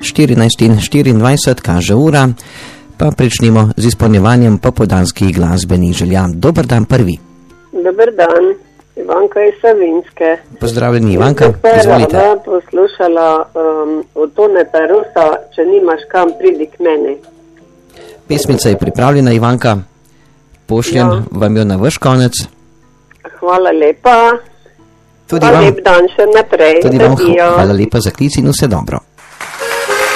14:24 kaže ura, pa pričnimo z izpolnjevanjem popoldanskih glasbenih želja. Dober dan prvi. Dober dan, Ivanka iz Savinjske. Pozdravljeni, Ivanka, izvolite. Jaz bi poslušala od Toneta Rusa, če nimaš kam, pridi k meni. Pesmica je pripravljena, Ivanka. Pošljem vam jo na vaš konec. Hvala lepa. Tudi hvala vam, lep dan še naprej. tudi vam hvala lepa za klic in vse dobro.